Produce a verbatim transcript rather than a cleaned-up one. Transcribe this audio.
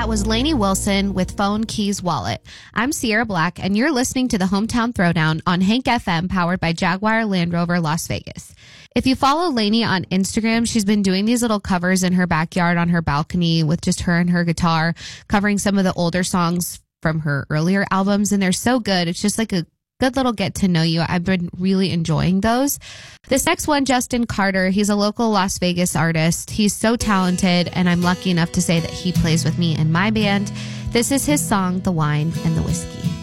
That was Lainey Wilson with Phone Keys Wallet. I'm Sierra Black, and you're listening to the Hometown Throwdown on Hank F M, powered by Jaguar Land Rover Las Vegas. If you follow Lainey on Instagram, she's been doing these little covers in her backyard on her balcony with just her and her guitar, covering some of the older songs from her earlier albums, and they're so good. It's just like a good little get to know you. I've been really enjoying those. This next one, Justin Carter, he's a local Las Vegas artist. He's so talented, and I'm lucky enough to say that he plays with me in my band. This is his song, The Wine and the Whiskey.